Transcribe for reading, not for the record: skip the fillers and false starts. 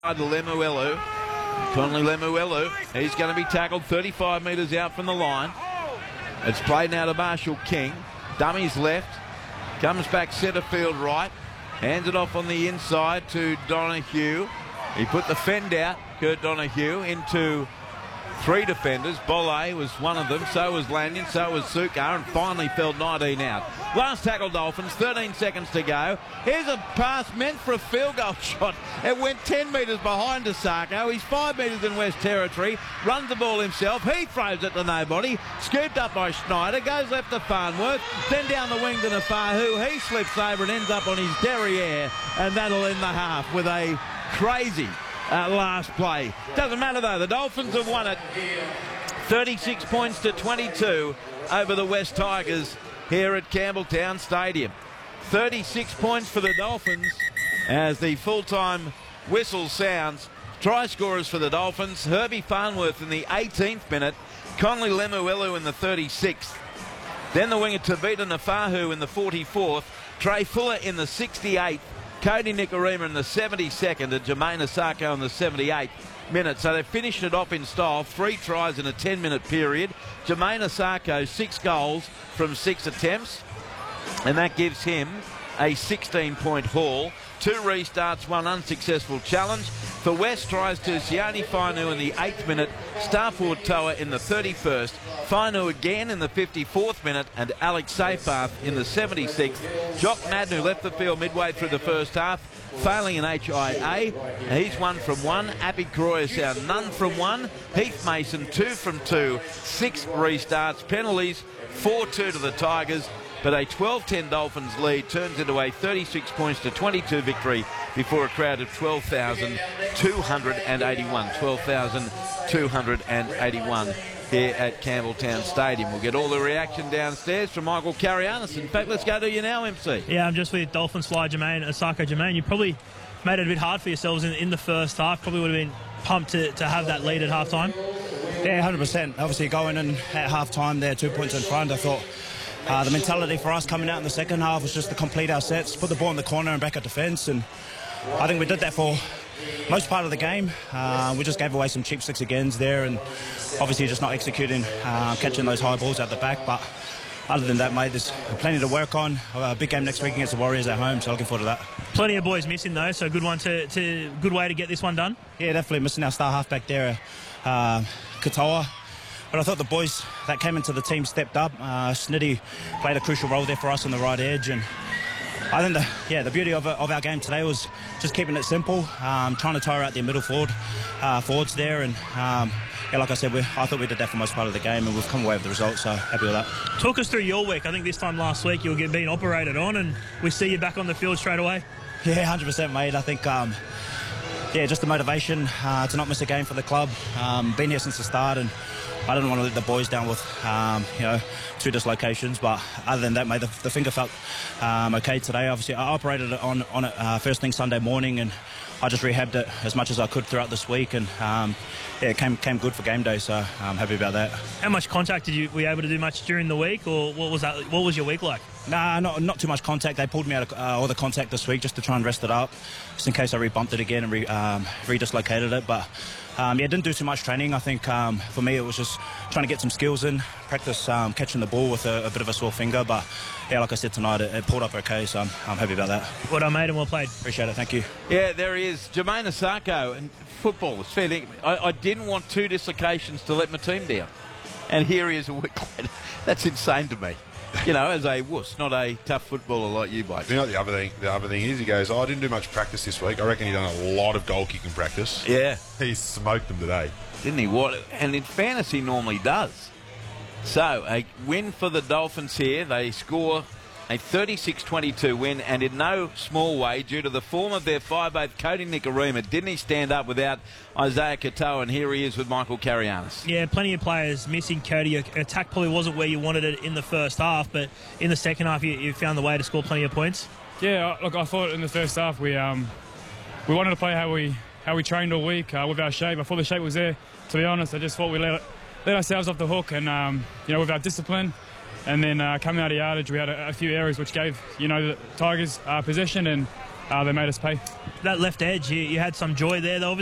Lemuelu. Conley Lemuelu. He's going to be tackled 35 metres out from the line. It's played now to Marshall King. Dummies left. Comes back centre field right. Hands it off on the inside to Donahue. He put the fend out, Kurt Donahue, into three defenders. Bolle was one of them, so was Lanyon, so was Sukkar, and finally fell 19 out. Last tackle Dolphins, 13 seconds to go. Here's a pass meant for a field goal shot. It went 10 metres behind Asako. He's 5 metres in West Territory, runs the ball himself. He throws it to nobody. Scooped up by Schneider, goes left to Farnworth, then down the wing to Nafahu. He slips over and ends up on his derriere, and that'll end the half with a crazy last play. Doesn't matter though, the Dolphins have won it 36 points to 22 over the West Tigers here at Campbelltown Stadium. 36 points for the Dolphins as the full-time whistle sounds. Try scorers for the Dolphins: Herbie Farnworth in the 18th minute, Conley Lemuelu in the 36th, then the winger Tavita Nafahu in the 44th, Trey Fuller in the 68th, Cody Nikorima in the 72nd, and Jermaine Asako in the 78th minute. So they finished it off in style. 3 tries in a 10-minute period. Jermaine Asako, 6 goals from 6 attempts, and that gives him a 16-point haul. 2 restarts, 1 unsuccessful challenge. For West, tries to Sione Fainu in the 8th minute, Starford Toa in the 31st, Fainu again in the 54th minute, and Alex Seyfarth in the 76th. Jock Madden, who left the field midway through the first half, failing an HIA. He's 1 from 1. Appy Croyasau, none from 1. Heath Mason, 2 from 2. 6 restarts, penalties, 4-2 to the Tigers. But a 12-10 Dolphins lead turns into a 36 points to 22 victory before a crowd of 12,281. 12,281 here at Campbelltown Stadium. We'll get all the reaction downstairs from Michael Carianis. In fact, let's go to you now, MC. Yeah, I'm just with Dolphins fly Jermaine Asako. Jermaine, you probably made it a bit hard for yourselves in the first half. Probably would have been pumped to have that lead at half-time. Yeah, 100%. Obviously, going in at half-time there, 2 points in front, I thought the mentality for us coming out in the second half was just to complete our sets, put the ball in the corner and back at defence, and I think we did that for most part of the game. We just gave away some cheap 6 agains there, and obviously just not executing, catching those high balls out the back. But other than that, mate, there's plenty to work on. A big game next week against the Warriors at home, so looking forward to that. Plenty of boys missing though, so good one good way to get this one done. Yeah, definitely missing our star halfback there, Katoa. But I thought the boys that came into the team stepped up. Snitty played a crucial role there for us on the right edge, and I think the beauty of our game today was just keeping it simple, trying to tire out their middle forwards there, and like I said, I thought we did that for most part of the game, and we've come away with the result, so happy with that. Talk us through your week. I think this time last week you were being operated on, and we see you back on the field straight away. Yeah, 100%, mate. I think just the motivation to not miss a game for the club. Been here since the start, and I didn't want to let the boys down with 2 dislocations, but other than that, mate, the finger felt okay today. Obviously, I operated on it first thing Sunday morning, and I just rehabbed it as much as I could throughout this week, and it came good for game day, so I'm happy about that. How much contact were you able to do much during the week, or what was that? What was your week like? Nah, not too much contact. They pulled me out of all the contact this week just to try and rest it up, just in case I re-bumped it again and re-dislocated it. But didn't do too much training. I think for me it was just trying to get some skills in, practice catching the ball with a bit of a sore finger. But yeah, like I said tonight, it pulled up okay, so I'm happy about that. Well done, mate, and well played. Appreciate it, thank you. Yeah, there he is, Jermaine Asako. And football is fair. I didn't want 2 dislocations to let my team down, and here he is a week later. That's insane to me. You know, as a wuss, not a tough footballer like you, Blake. You know what the other thing is? He goes, I didn't do much practice this week. I reckon he done a lot of goal kicking practice. Yeah. He smoked them today. Didn't he? And in fairness, he normally does. So, a win for the Dolphins here. They score a 36-22 win, and in no small way due to the form of their 5'8" Cody Nikorima. Didn't he stand up without Isaiah Katoa? And here he is with Michael Carianis. Yeah, plenty of players missing. Cody, your attack probably wasn't where you wanted it in the first half, but in the second half you found the way to score plenty of points. Yeah, look, I thought in the first half we wanted to play how we trained all week with our shape. I thought the shape was there, to be honest. I just thought we let ourselves off the hook, and with our discipline. And then coming out of yardage, we had a few areas which gave, the Tigers possession, and they made us pay. That left edge, you had some joy there, though.